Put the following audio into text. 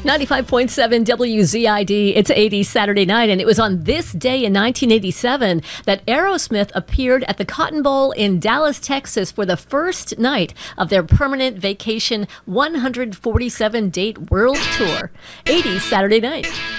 95.7 WZID, it's 80 Saturday night, and it was on this day in 1987 that Aerosmith appeared at the Cotton Bowl in Dallas, Texas for the first night of their permanent vacation 147-date world tour. 80 Saturday night.